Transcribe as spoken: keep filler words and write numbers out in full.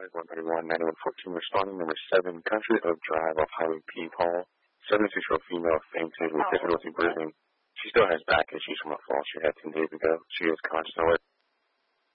five one three one nine one fourteen. Responding number seven, Country Oak Drive off Highway P. Paul. seventy-six-year-old female fainted with difficulty breathing. She still has back issues from a fall she had ten days ago. She is conscious, however.